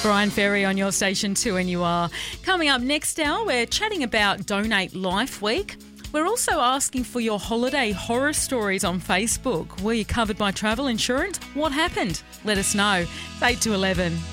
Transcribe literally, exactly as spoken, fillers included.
Brian Ferry on your station two N U R. Coming up next hour, we're chatting about Donate Life Week. We're also asking for your holiday horror stories on Facebook. Were you covered by travel insurance? What happened? Let us know. It's eight to eleven.